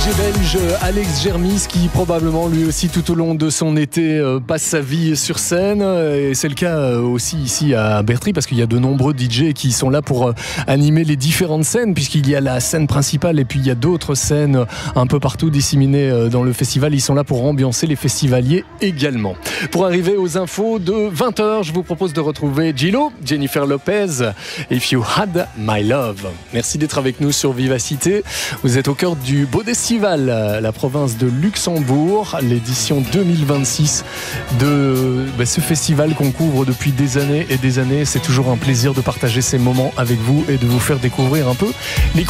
DJ belge Alex Germis qui probablement lui aussi tout au long de son été passe sa vie sur scène, et c'est le cas aussi ici à Bertry parce qu'il y a de nombreux DJ qui sont là pour animer les différentes scènes, puisqu'il y a la scène principale et puis il y a d'autres scènes un peu partout disséminées dans le festival. Ils sont là pour ambiancer les festivaliers également. Pour arriver aux infos de 20h, je vous propose de retrouver Gillo, Jennifer Lopez, If You Had My Love. Merci d'être avec nous sur Vivacité. Vous êtes au cœur du Bodestival, la province de Luxembourg, l'édition 2026 de ce festival qu'on couvre depuis des années et des années. C'est toujours un plaisir de partager ces moments avec vous et de vous faire découvrir un peu les